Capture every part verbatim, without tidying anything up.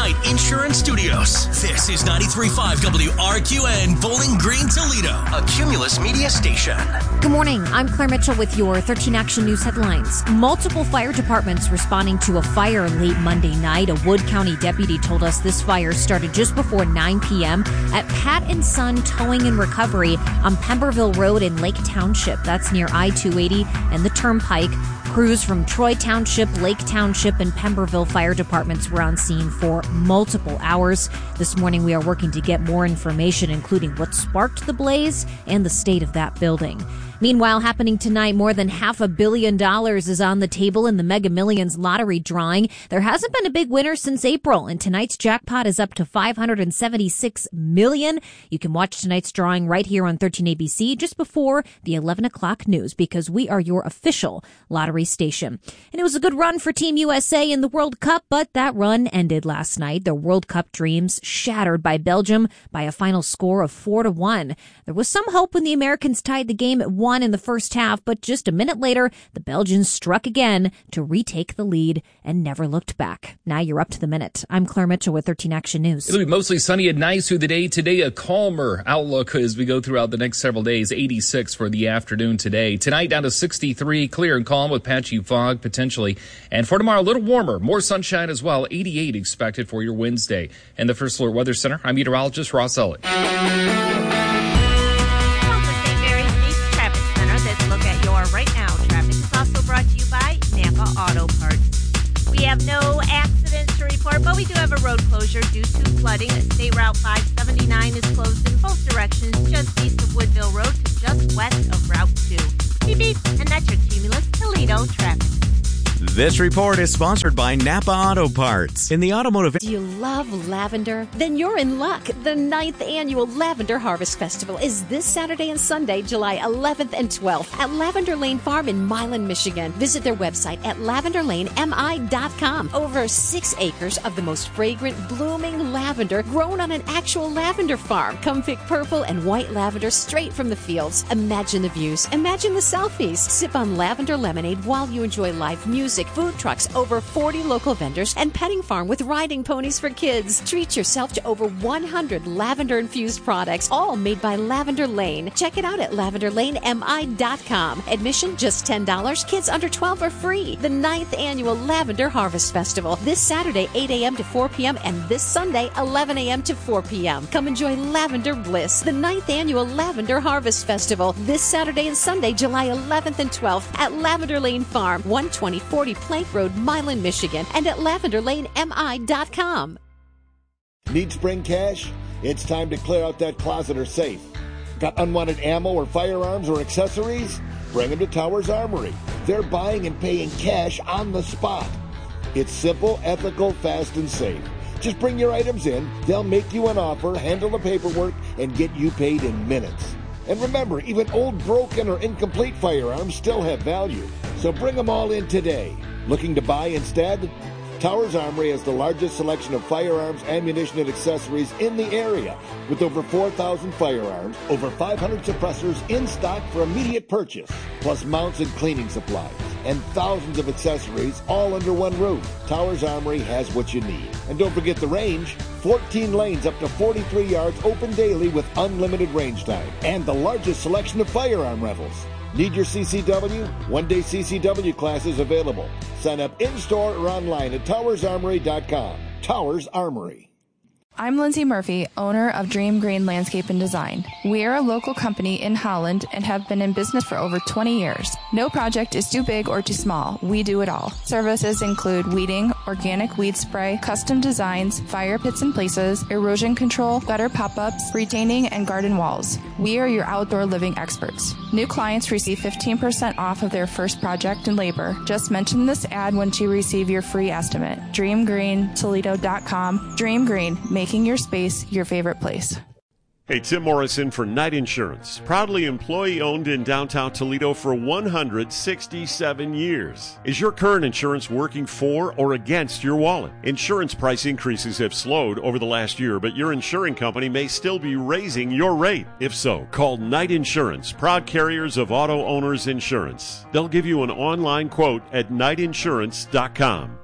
Knight Insurance Studios. This is ninety-three point five W R Q N Bowling Green, Toledo, a Cumulus Media station. Good morning. I'm Claire Mitchell with your thirteen Action News headlines. Multiple fire departments responding to a fire late Monday night. A Wood County deputy told us this fire started just before nine p.m. at Pat and Son Towing and Recovery on Pemberville Road in Lake Township. That's near I two eighty and the Turnpike. Crews from Troy Township, Lake Township, and Pemberville fire departments were on scene for multiple hours. This morning, we are working to get more information, including what sparked the blaze and the state of that building. Meanwhile, happening tonight, more than half a billion dollars is on the table in the Mega Millions lottery drawing. There hasn't been a big winner since April, and tonight's jackpot is up to five hundred seventy-six million dollars. You can watch tonight's drawing right here on thirteen A B C just before the eleven o'clock news, because we are your official lottery station. And it was a good run for Team U S A in the World Cup, but that run ended last night. Their World Cup dreams shattered by Belgium by a final score of four to one. There was some hope when the Americans tied the game at one in the first half, but just a minute later, the Belgians struck again to retake the lead and never looked back. Now you're up to the minute. I'm Claire Mitchell with thirteen Action News. It'll be mostly sunny and nice through the day today. A calmer outlook as we go throughout the next several days. eighty-six for the afternoon today. Tonight down to sixty-three, clear and calm with patchy fog potentially. And for tomorrow, a little warmer, more sunshine as well. eighty-eight expected for your Wednesday. And the First Alert Weather Center, I'm meteorologist Ross Elliott. Right now, traffic is also brought to you by Napa Auto Parts. We have no accidents to report, but we do have a road closure due to flooding. State Route five seventy-nine is closed in both directions, just east of Woodville Road to just west of Route two. Beep beep, and that's your Cumulus Toledo traffic. This report is sponsored by Napa Auto Parts. In the automotive... Do you love lavender? Then you're in luck. The ninth Annual Lavender Harvest Festival is this Saturday and Sunday, July eleventh and twelfth at Lavender Lane Farm in Milan, Michigan. Visit their website at lavender lane m i dot com. Over six acres of the most fragrant, blooming lavender grown on an actual lavender farm. Come pick purple and white lavender straight from the fields. Imagine the views. Imagine the selfies. Sip on lavender lemonade while you enjoy live music. Music, food trucks, over forty local vendors, and petting farm with riding ponies for kids. Treat yourself to over one hundred lavender-infused products, all made by Lavender Lane. Check it out at lavender lane m i dot com. Admission just ten dollars. Kids under twelve are free. The ninth Annual Lavender Harvest Festival. This Saturday, eight a.m. to four p.m. and this Sunday, eleven a.m. to four p.m. Come enjoy lavender bliss. The ninth Annual Lavender Harvest Festival. This Saturday and Sunday, July eleventh and twelfth at Lavender Lane Farm, one twenty forty Plank Road, Milan, Michigan, and at lavender lane m i dot com. Need spring cash? It's time to clear out that closet or safe. Got unwanted ammo or firearms or accessories? Bring them to Towers Armory. They're buying and paying cash on the spot. It's simple, ethical, fast, and safe. Just bring your items in, they'll make you an offer, handle the paperwork, and get you paid in minutes. And remember, even old, broken, or incomplete firearms still have value. So bring them all in today. Looking to buy instead? Towers Armory has the largest selection of firearms, ammunition, and accessories in the area, with over four thousand firearms, over five hundred suppressors in stock for immediate purchase, plus mounts and cleaning supplies, and thousands of accessories all under one roof. Towers Armory has what you need. And don't forget the range. fourteen lanes up to forty-three yards, open daily with unlimited range time, and the largest selection of firearm rentals. Need your C C W? One-day C C W classes available. Sign up in-store or online at towers armory dot com. Towers Armory. I'm Lindsay Murphy, owner of Dream Green Landscape and Design. We are a local company in Holland and have been in business for over twenty years. No project is too big or too small. We do it all. Services include weeding, organic weed spray, custom designs, fire pits and places, erosion control, gutter pop-ups, retaining, and garden walls. We are your outdoor living experts. New clients receive fifteen percent off of their first project and labor. Just mention this ad once you receive your free estimate. dream green toledo dot com. Dream Green, making your space your favorite place. Hey, Tim Morrison for Knight Insurance. Proudly employee-owned in downtown Toledo for one hundred sixty-seven years. Is your current insurance working for or against your wallet? Insurance price increases have slowed over the last year, but your insuring company may still be raising your rate. If so, call Knight Insurance, proud carriers of auto owners insurance. They'll give you an online quote at knight insurance dot com.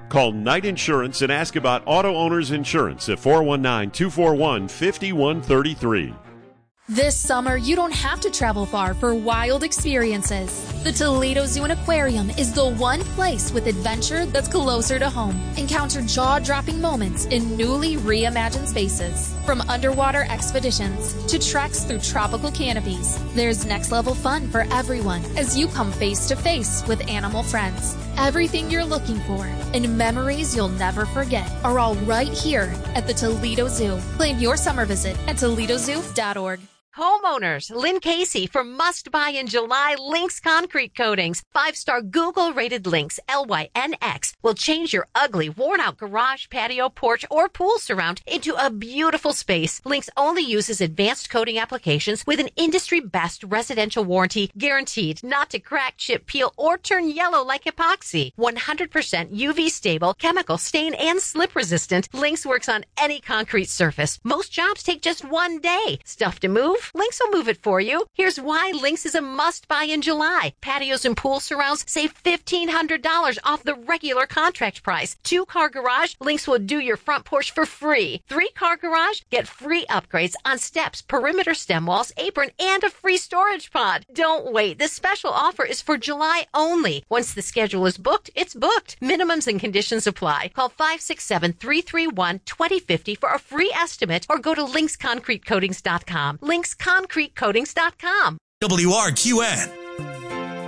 Call Knight Insurance and ask about auto owners insurance at four one nine, two four one, five one three three. This summer, you don't have to travel far for wild experiences. The Toledo Zoo and Aquarium is the one place with adventure that's closer to home. Encounter jaw-dropping moments in newly reimagined spaces. From underwater expeditions to treks through tropical canopies, there's next-level fun for everyone as you come face-to-face with animal friends. Everything you're looking for and memories you'll never forget are all right here at the Toledo Zoo. Plan your summer visit at Toledo Zoo dot org. Homeowners, Lynn Casey for Must Buy in July Lynx Concrete Coatings. Five-star Google-rated Lynx, L Y N X, will change your ugly, worn-out garage, patio, porch, or pool surround into a beautiful space. Lynx only uses advanced coating applications with an industry-best residential warranty guaranteed not to crack, chip, peel, or turn yellow like epoxy. one hundred percent U V-stable, chemical, stain, and slip-resistant, Lynx works on any concrete surface. Most jobs take just one day. Stuff to move? Lynx will move it for you. Here's why Lynx is a must-buy in July. Patios and pool surrounds save fifteen hundred dollars off the regular contract price. Two-car garage, Lynx will do your front porch for free. Three-car garage, get free upgrades on steps, perimeter stem walls, apron, and a free storage pod. Don't wait. This special offer is for July only. Once the schedule is booked, it's booked. Minimums and conditions apply. Call five six seven, three three one, two zero five zero for a free estimate or go to lynx concrete coatings dot com. lynx concrete coatings dot com. W R Q N.